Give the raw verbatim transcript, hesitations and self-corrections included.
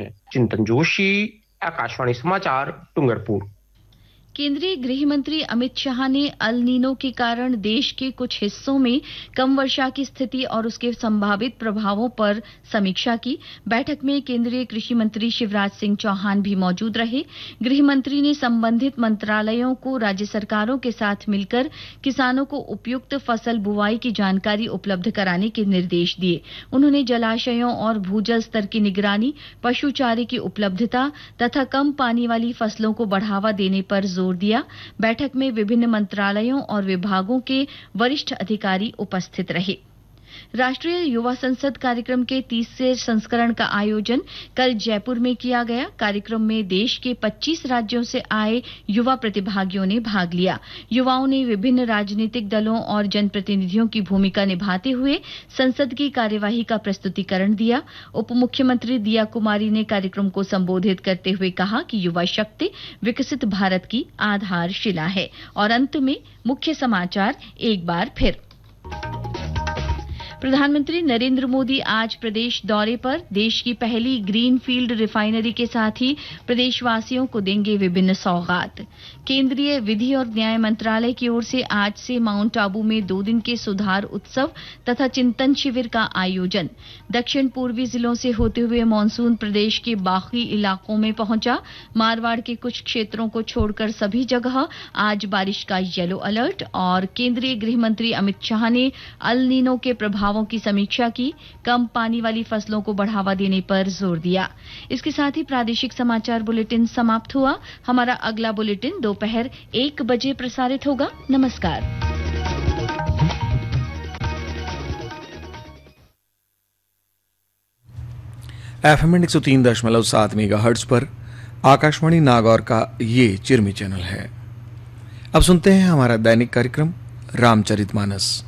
हैं। चिंतन जोशी, आकाशवाणी समाचार, डूंगरपुर। केंद्रीय गृह मंत्री अमित शाह ने अल नीनो के कारण देश के कुछ हिस्सों में कम वर्षा की स्थिति और उसके संभावित प्रभावों पर समीक्षा की। बैठक में केंद्रीय कृषि मंत्री शिवराज सिंह चौहान भी मौजूद रहे। गृह मंत्री ने संबंधित मंत्रालयों को राज्य सरकारों के साथ मिलकर किसानों को उपयुक्त फसल बुवाई की जानकारी उपलब्ध कराने के निर्देश दिए। उन्होंने जलाशयों और भूजल स्तर की निगरानी, पशु चारे की उपलब्धता तथा कम पानी वाली फसलों को बढ़ावा देने पर जोर दिया। बैठक में विभिन्न मंत्रालयों और विभागों के वरिष्ठ अधिकारी उपस्थित रहे। राष्ट्रीय युवा संसद कार्यक्रम के तीसरे संस्करण का आयोजन कल जयपुर में किया गया। कार्यक्रम में देश के पच्चीस राज्यों से आए युवा प्रतिभागियों ने भाग लिया। युवाओं ने विभिन्न राजनीतिक दलों और जनप्रतिनिधियों की भूमिका निभाते हुए संसद की कार्यवाही का प्रस्तुतिकरण दिया। उप मुख्यमंत्री दिया कुमारी ने कार्यक्रम को संबोधित करते हुए कहा कि युवा शक्ति विकसित भारत की आधारशिला है। और अंत में मुख्य समाचार एक बार फिर। प्रधानमंत्री नरेंद्र मोदी आज प्रदेश दौरे पर। देश की पहली ग्रीनफील्ड रिफाइनरी के साथ ही प्रदेशवासियों को देंगे विभिन्न सौगात। केंद्रीय विधि और न्याय मंत्रालय की ओर से आज से माउंट आबू में दो दिन के सुधार उत्सव तथा चिंतन शिविर का आयोजन। दक्षिण पूर्वी जिलों से होते हुए मानसून प्रदेश के बाकी इलाकों में पहुंचा। मारवाड़ के कुछ क्षेत्रों को छोड़कर सभी जगह आज बारिश का येलो अलर्ट। और केंद्रीय गृह मंत्री अमित शाह ने अल नीनो के प्रभावों की समीक्षा की। कम पानी वाली फसलों को बढ़ावा देने पर जोर दिया। इसके साथ ही प्रादेशिक समाचार बुलेटिन समाप्त हुआ। हमारा अगला बुलेटिन दोपहर एक बजे प्रसारित होगा। नमस्कार। एफएम एक सौ तीन दशमलव सात मेगाहर्ट्ज पर आकाशवाणी नागौर का ये चिरमी चैनल है। अब सुनते हैं हमारा दैनिक कार्यक्रम रामचरितमानस।